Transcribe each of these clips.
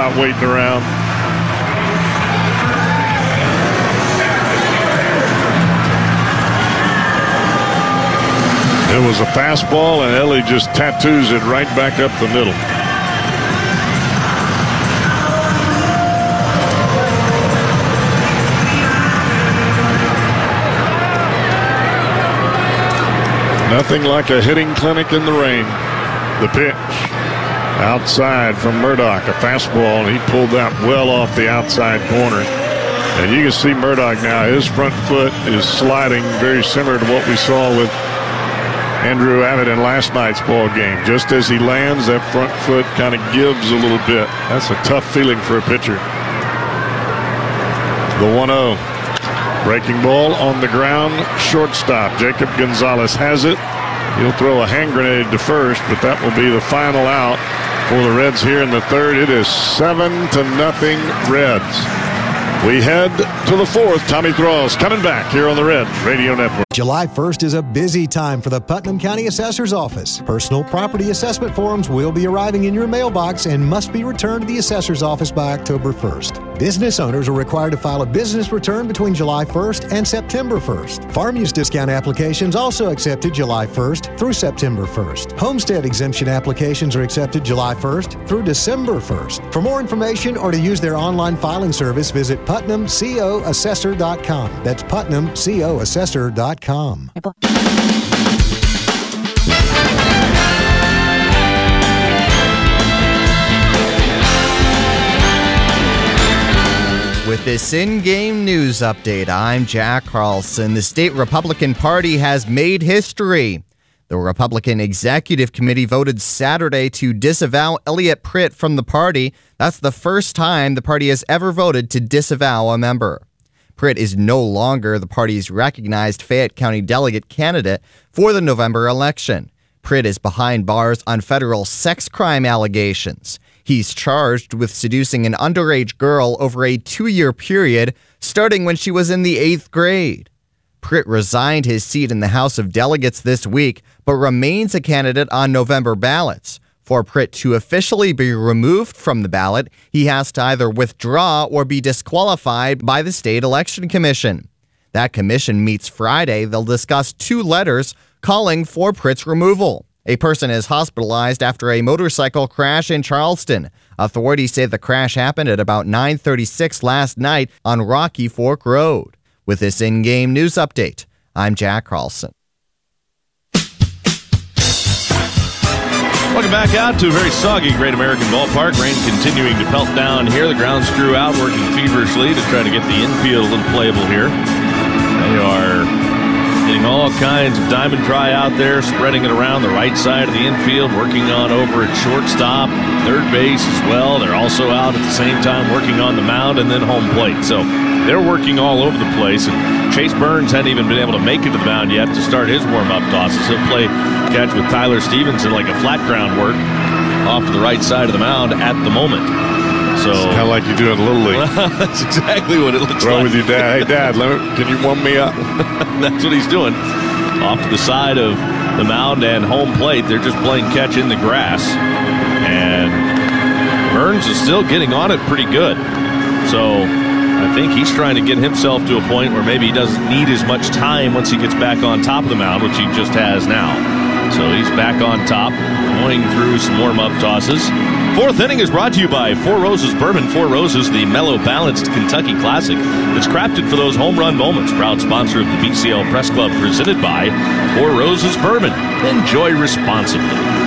not waiting around. It was a fastball, and Ellie just tattoos it right back up the middle. Nothing like a hitting clinic in the rain. The pitch outside from Murdoch, a fastball, and he pulled that well off the outside corner. And you can see Murdoch now, his front foot is sliding very similar to what we saw with Andrew Abbott in last night's ball game. Just as he lands, that front foot kind of gives a little bit. That's a tough feeling for a pitcher. The 1-0. Breaking ball on the ground, shortstop. Jacob Gonzalez has it. He'll throw a hand grenade to first, but that will be the final out for the Reds here in the third. It is 7-0 Reds. We head to the fourth. Tommy Thrall's coming back here on the Reds Radio Network. July 1st is a busy time for the Putnam County Assessor's Office. Personal property assessment forms will be arriving in your mailbox and must be returned to the Assessor's Office by October 1st. Business owners are required to file a business return between July 1st and September 1st. Farm use discount applications also accepted July 1st through September 1st. Homestead exemption applications are accepted July 1st through December 1st. For more information or to use their online filing service, visit PutnamCOAssessor.com. That's PutnamCOAssessor.com. With this in-game news update, I'm Jack Carlson. The state Republican Party has made history. The Republican Executive Committee voted Saturday to disavow Elliot Pritt from the party. That's the first time the party has ever voted to disavow a member. Pritt is no longer the party's recognized Fayette County delegate candidate for the November election. Pritt is behind bars on federal sex crime allegations. He's charged with seducing an underage girl over a 2-year period, starting when she was in the 8th grade. Pritt resigned his seat in the House of Delegates this week, but remains a candidate on November ballots. For Pritt to officially be removed from the ballot, he has to either withdraw or be disqualified by the State Election Commission. That commission meets Friday. They'll discuss 2 letters calling for Pritt's removal. A person is hospitalized after a motorcycle crash in Charleston. Authorities say the crash happened at about 9:36 last night on Rocky Fork Road. With this in-game news update, I'm Jack Carlson. Welcome back out to a very soggy Great American Ballpark. Rain continuing to pelt down here. The grounds crew out working feverishly to try to get the infield a little playable here. They are getting all kinds of diamond dry out there, spreading it around the right side of the infield, working on over at shortstop, third base as well. They're also out at the same time working on the mound and then home plate. So they're working all over the place. And Chase Burns hadn't even been able to make it to the mound yet to start his warm-up tosses. He'll play catch with Tyler Stevenson like a flat ground work off to the right side of the mound at the moment. So it's kind of like you do in Little League. That's exactly what it looks like. With your dad. Hey, Dad, can you warm me up? That's what he's doing. Off to the side of the mound and home plate, they're just playing catch in the grass. And Burns is still getting on it pretty good. So I think he's trying to get himself to a point where maybe he doesn't need as much time once he gets back on top of the mound, which he just has now. So he's back on top, going through some warm-up tosses. Fourth inning is brought to you by Four Roses Bourbon. Four Roses, the mellow, balanced Kentucky classic that's crafted for those home run moments. Proud sponsor of the BCL Press Club, presented by Four Roses Bourbon. Enjoy responsibly.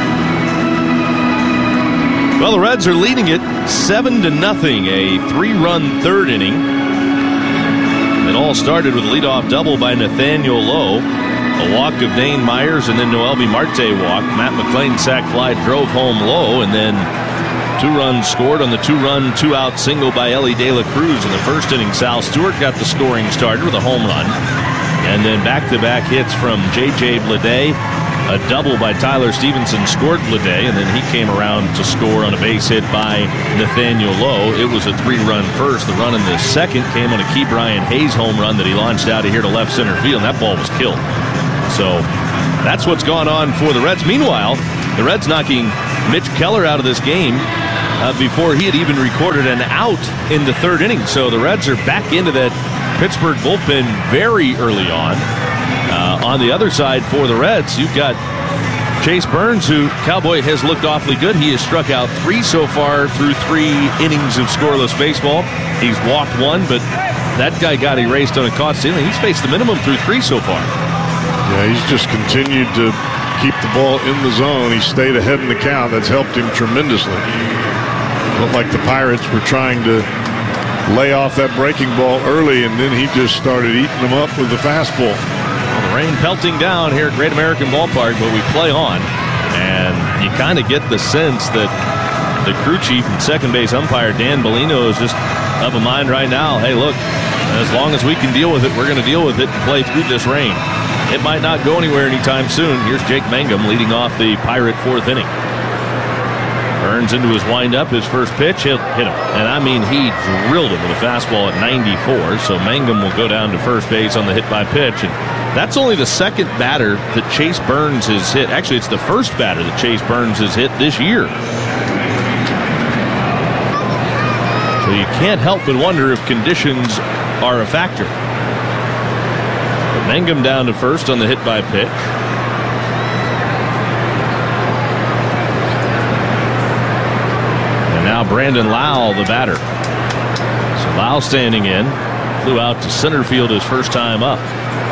Well, the Reds are leading it 7-0, a 3-run third inning. It all started with a leadoff double by Nathaniel Lowe. A walk of Dane Myers and then Noelvi Marte walked. Matt McClain sac fly drove home Lowe, and then 2 runs scored on the 2-run, 2-out single by Ellie De La Cruz in the first inning. Sal Stewart got the scoring started with a home run. And then back-to-back hits from J.J. Bleday. A double by Tyler Stevenson scored Bleday, and then he came around to score on a base hit by Nathaniel Lowe. It was a 3-run first. The run in the second came on a Key Brian Hayes home run that he launched out of here to left center field, and that ball was killed. So that's what's gone on for the Reds. Meanwhile, the Reds knocking Mitch Keller out of this game before he had even recorded an out in the third inning. So the Reds are back into that Pittsburgh bullpen very early on. On the other side for the Reds, you've got Chase Burns, who Cowboy has looked awfully good. He has struck out 3 so far through 3 innings of scoreless baseball. He's walked 1, but that guy got erased on a caught stealing. He's faced the minimum through 3 so far. Yeah, he's just continued to keep the ball in the zone. He stayed ahead in the count. That's helped him tremendously. Looked like the Pirates were trying to lay off that breaking ball early, and then he just started eating them up with the fastball. Well, the rain pelting down here at Great American Ballpark, but we play on, and you kind of get the sense that the crew chief and second base umpire Dan Bellino is just of a mind right now, hey, look, as long as we can deal with it, we're going to deal with it and play through this rain. It might not go anywhere anytime soon. Here's Jake Mangum leading off the Pirate 4th inning. Burns into his windup, his first pitch, he'll hit him. And I mean, he drilled him with a fastball at 94, so Mangum will go down to first base on the hit by pitch. And that's only the second batter that Chase Burns has hit. Actually, it's the first batter that Chase Burns has hit this year. So you can't help but wonder if conditions are a factor. But Mangum down to first on the hit by pitch. And now Brandon Lau, the batter. So Lau standing in, flew out to center field his first time up.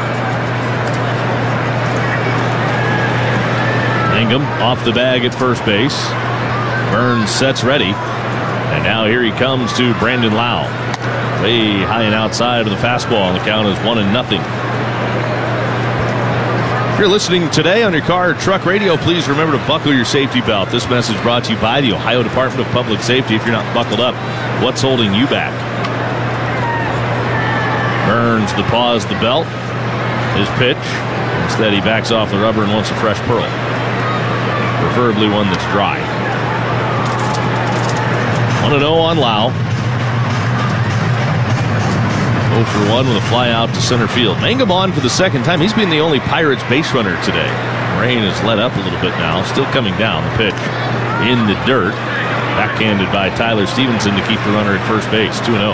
Mangum off the bag at first base. Burns sets ready. And now here he comes to Brandon Lau. Way high and outside of the fastball, and the count is 1-0. If you're listening today on your car or truck radio, please remember to buckle your safety belt. This message brought to you by the Ohio Department of Public Safety. If you're not buckled up, what's holding you back? Burns the pause the belt. His pitch. Instead, he backs off the rubber and wants a fresh pearl. Preferably one that's dry. 1-0 on Lau. 0 for 1 with a fly out to center field. Mangum on for the second time. He's been the only Pirates base runner today. Rain has let up a little bit now. Still coming down. The pitch in the dirt. Backhanded by Tyler Stevenson to keep the runner at first base. 2-0.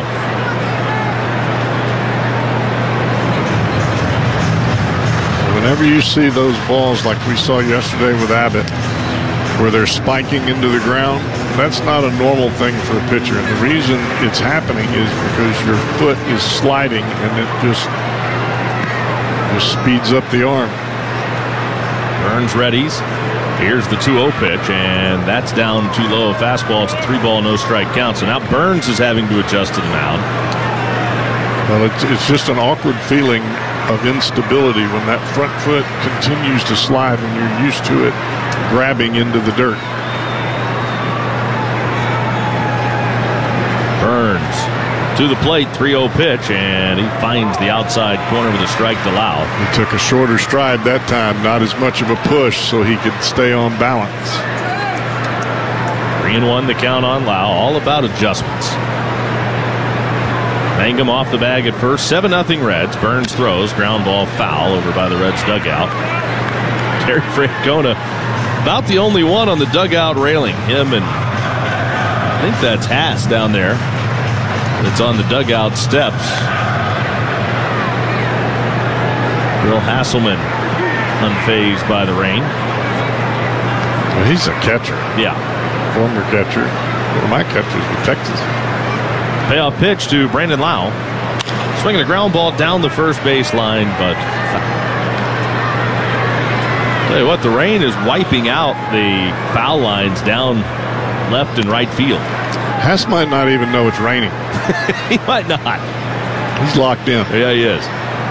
Whenever you see those balls like we saw yesterday with Abbott, where they're spiking into the ground, that's not a normal thing for a pitcher. And the reason it's happening is because your foot is sliding and it just speeds up the arm. Burns readies. Here's the 2-0 pitch, and that's down too low. Fastball. It's a 3-ball, no strike count. So now Burns is having to adjust to the mound. Well, it's just an awkward feeling of instability when that front foot continues to slide when you're used to it grabbing into the dirt. Burns to the plate, 3-0 pitch, and he finds the outside corner with a strike to Lau. He took a shorter stride that time, not as much of a push, so he could stay on balance. 3-1 the count on Lau, all about adjustments. Mangum off the bag at first, 7-0 Reds. Burns throws, ground ball foul over by the Reds dugout. Terry Francona, about the only one on the dugout railing. Him and I think that's Haas down there. That's on the dugout steps. Bill Hasselman unfazed by the rain. Well, he's a catcher. Yeah. Former catcher. One of my catchers with Texas. Payoff pitch to Brandon Lau. Swinging a ground ball down the first base line, but tell you what, the rain is wiping out the foul lines down left and right field. Haas might not even know it's raining. He might not. He's locked in. Yeah, he is.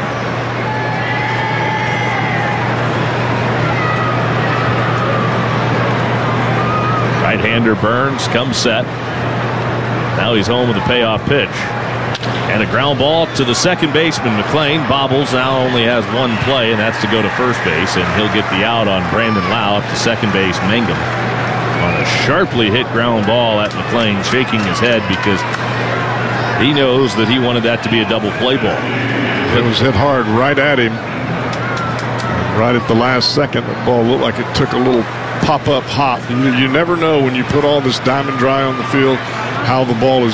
Right-hander Burns comes set. Now he's home with a payoff pitch. And a ground ball to the second baseman. McLean bobbles, now only has one play, and that's to go to first base. And he'll get the out on Brandon Lau up to second base, Mangum. On a sharply hit ground ball at McLean, shaking his head because he knows that he wanted that to be a double play ball. It was hit hard right at him. Right at the last second, the ball looked like it took a little pop-up hop. You never know when you put all this Diamond Dry on the field how the ball is